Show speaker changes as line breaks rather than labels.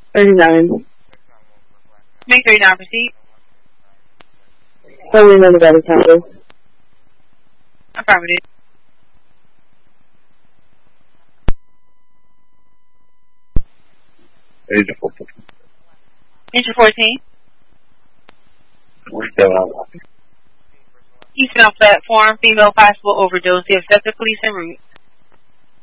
39.
Make 39 proceed.
Only another better time.
Affirmative.
Agent 14.
Agent 14.
Retail.
Eastbound platform, female possible overdose. The obsessive police en route.